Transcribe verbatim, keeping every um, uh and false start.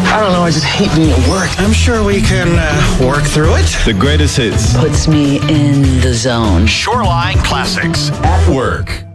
I don't know, I just hate being at work. I'm sure we can uh, work through it. The greatest hits. Puts me in the zone. Shoreline Classics. At work.